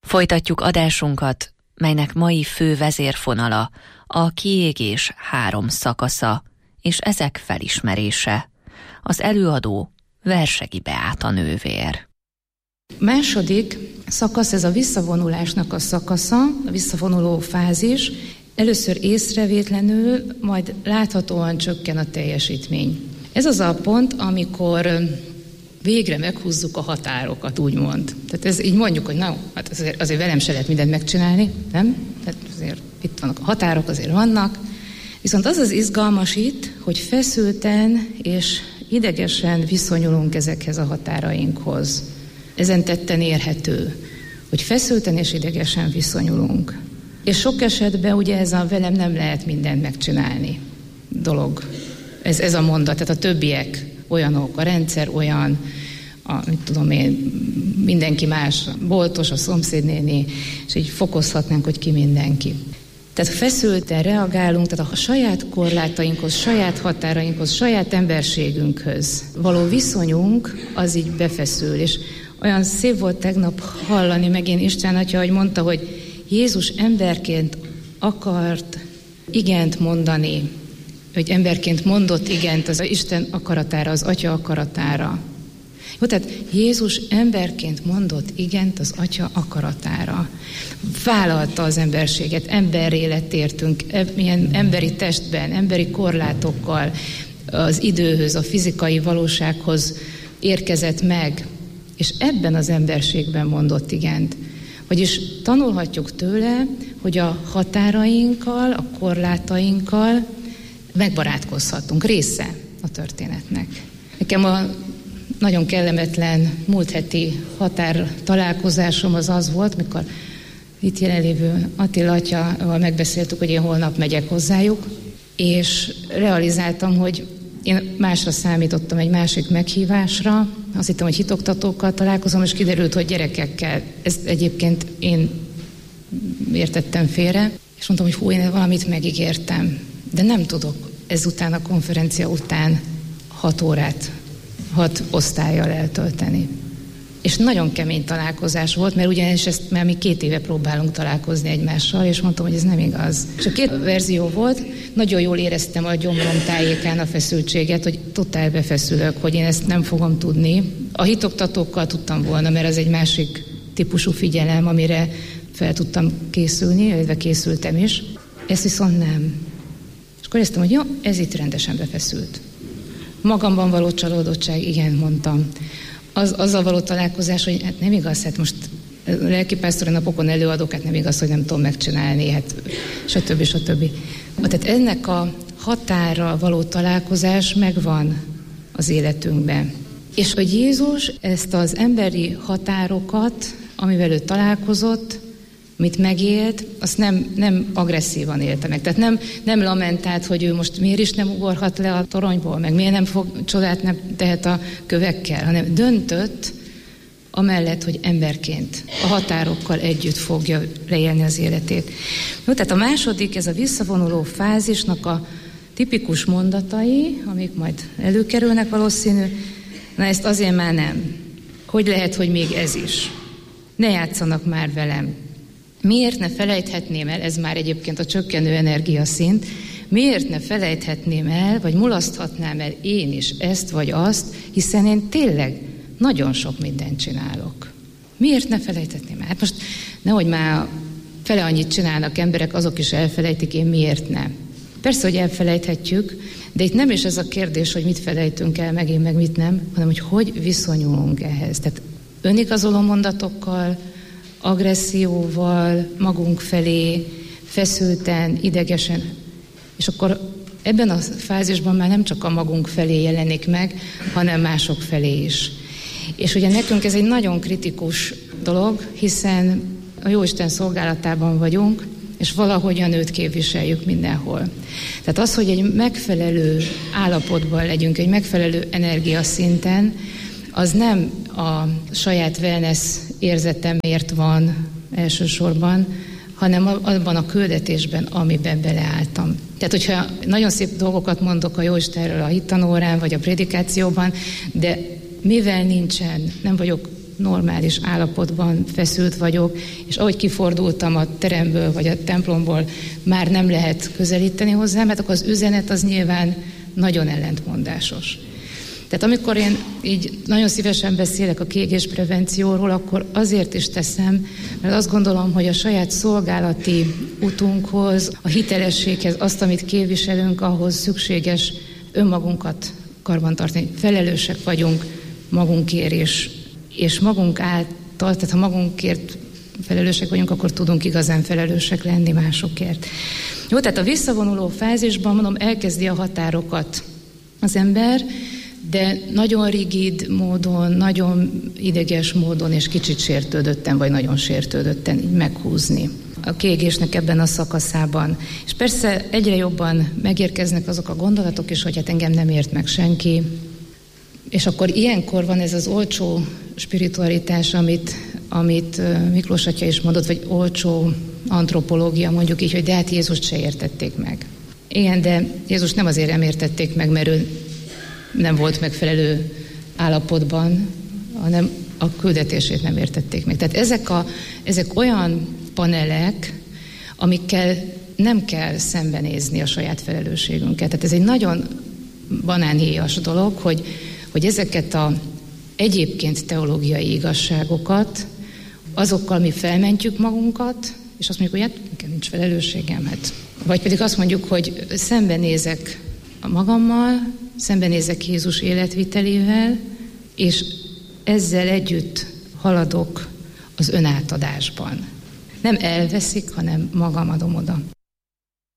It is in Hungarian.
Folytatjuk adásunkat, melynek mai fő vezérfonala a kiégés 3 szakasza, és ezek felismerése. Az előadó Versegi Beáta nővér. Második szakasz, ez a visszavonulásnak a szakasza, a visszavonuló fázis. Először észrevétlenül, majd láthatóan csökken a teljesítmény. Ez az a pont, amikor végre meghúzzuk a határokat, úgymond. Tehát ez így mondjuk, hogy na, hát azért velem se lehet mindent megcsinálni, nem? Tehát azért itt vannak a határok, azért vannak. Viszont az az izgalmas itt, hogy feszülten és idegesen viszonyulunk ezekhez a határainkhoz. Ezen tetten érhető, hogy feszülten és idegesen viszonyulunk. És sok esetben ugye ez a velem nem lehet mindent megcsinálni dolog. Ez a mondat, tehát a többiek olyanok, a rendszer olyan, mit tudom én, mindenki más, boltos, a szomszédnéni, és így fokozhatnánk, hogy ki mindenki. Tehát feszülten reagálunk, tehát a saját korlátainkhoz, saját határainkhoz, saját emberségünkhöz való viszonyunk, az így befeszül. És olyan szép volt tegnap hallani megint István atya, hogy mondta, hogy Jézus emberként akart igent mondani, hogy emberként mondott igent az Isten akaratára, az Atya akaratára. Jó, tehát Jézus emberként mondott igent az Atya akaratára. Vállalta az emberséget, emberré lett értünk, milyen emberi testben, emberi korlátokkal, az időhöz, a fizikai valósághoz érkezett meg, és ebben az emberségben mondott igent. Vagyis tanulhatjuk tőle, hogy a határainkkal, a korlátainkkal megbarátkozhatunk, része a történetnek. Nekem a nagyon kellemetlen múlt heti határ találkozásom az volt, mikor itt jelenlévő Attila atyával megbeszéltük, hogy én holnap megyek hozzájuk, és realizáltam, hogy én másra számítottam, egy másik meghívásra. Azt hittem, hogy hitoktatókkal találkozom, és kiderült, hogy gyerekekkel. Ezt egyébként én értettem félre, és mondtam, hogy én valamit megígértem, de nem tudok ezután a konferencia után 6 órát, 6 osztállyal eltölteni. És nagyon kemény találkozás volt, mert ugyanis ezt már mi 2 éve próbálunk találkozni egymással, és mondtam, hogy ez nem igaz. És a 2 verzió volt, nagyon jól éreztem a gyomrom tájékán a feszültséget, hogy totál befeszülök, hogy én ezt nem fogom tudni. A hitoktatókkal tudtam volna, mert az egy másik típusú figyelem, amire fel tudtam készülni, illetve készültem is. Ezt viszont nem. És akkor éreztem, hogy jó, ez itt rendesen befeszült. Magamban való csalódottság, igen, mondtam. Azzal való találkozás, hogy hát nem igaz, hát most lelkipásztori napokon előadok, hát nem igaz, hogy nem tudom megcsinálni, hát stb. Tehát ennek a határral való találkozás megvan az életünkben. És hogy Jézus ezt az emberi határokat, amivel ő találkozott, amit megélt, azt nem agresszívan élte meg. Tehát nem lamentált, hogy ő most miért is nem ugorhat le a toronyból, meg miért nem csodát nem tehet a kövekkel, hanem döntött amellett, hogy emberként a határokkal együtt fogja leélni az életét. Jó, tehát a második, ez a visszavonuló fázisnak a tipikus mondatai, amik majd előkerülnek valószínű, na ezt azért már nem. Hogy lehet, hogy még ez is? Ne játszanak már velem. Miért ne felejthetném el, ez már egyébként a csökkenő energiaszint, miért ne felejthetném el, vagy mulaszthatnám el én is ezt vagy azt, hiszen én tényleg nagyon sok mindent csinálok. Miért ne felejthetném el? Hát most nehogy már fele annyit csinálnak emberek, azok is elfelejtik, én miért nem? Persze, hogy elfelejthetjük, de itt nem is ez a kérdés, hogy mit felejtünk el, meg én meg mit nem, hanem hogy viszonyulunk ehhez. Tehát önigazoló mondatokkal, agresszióval, magunk felé, feszülten, idegesen. És akkor ebben a fázisban már nem csak a magunk felé jelenik meg, hanem mások felé is. És ugye nekünk ez egy nagyon kritikus dolog, hiszen a Jóisten szolgálatában vagyunk, és valahogyan őt képviseljük mindenhol. Tehát az, hogy egy megfelelő állapotban legyünk, egy megfelelő energiaszinten, az nem a saját wellness érzetemért van elsősorban, hanem abban a küldetésben, amiben beleálltam. Tehát, hogyha nagyon szép dolgokat mondok a Jóistenről a hittanórán, vagy a prédikációban, de mivel nem vagyok normális állapotban feszült vagyok, és ahogy kifordultam a teremből vagy a templomból, már nem lehet közelíteni hozzá, mert akkor az üzenet az nyilván nagyon ellentmondásos. Tehát amikor én így nagyon szívesen beszélek a kiégésprevencióról, akkor azért is teszem, mert azt gondolom, hogy a saját szolgálati utunkhoz, a hitelességhez, azt, amit képviselünk, ahhoz szükséges önmagunkat karbantartani. Felelősek vagyunk magunkért, és magunk által, tehát ha magunkért felelősek vagyunk, akkor tudunk igazán felelősek lenni másokért. Jó, tehát a visszavonuló fázisban, mondom, elkezdi a határokat az ember, de nagyon rigid módon, nagyon ideges módon, és kicsit sértődötten, vagy nagyon sértődötten így meghúzni a kiégésnek ebben a szakaszában. És persze egyre jobban megérkeznek azok a gondolatok is, hogy hát engem nem ért meg senki. És akkor ilyenkor van ez az olcsó spiritualitás, amit Miklós atya is mondott, vagy olcsó antropológia, mondjuk így, hogy de hát Jézust se értették meg. Igen, de Jézus nem azért nem értették meg, mert ő nem volt megfelelő állapotban, hanem a küldetését nem értették meg. Tehát ezek olyan panelek, amikkel nem kell szembenézni a saját felelősségünket. Tehát ez egy nagyon banánhéjas dolog, hogy ezeket a egyébként teológiai igazságokat, azokkal mi felmentjük magunkat, és azt mondjuk, hogy hát nekem nincs felelősségem, hát. Vagy pedig azt mondjuk, hogy szembenézek magammal, szembenézek Jézus életvitelével, és ezzel együtt haladok az önátadásban. Nem elveszik, hanem magam adom oda.